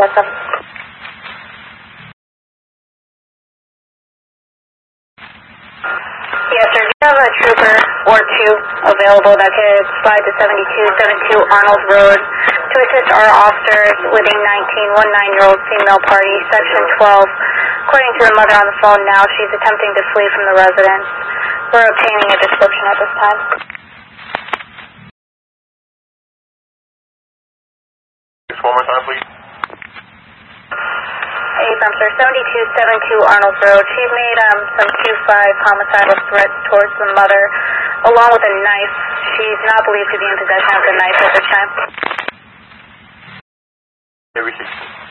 What's up? Yes, sir. Do you have a trooper or two available that could slide to 7272 Arnold Road to assist our officers with a 19-year-old female party, Section 12? According to the mother on the phone now, she's attempting to flee from the residence. We're obtaining a description at this time. One more time, please. Hey, from sir, 7272 Arnold Road. She made some Q5 homicidal threats towards the mother, along with a knife. She's not believed to be in possession of the knife at this time. Every 6.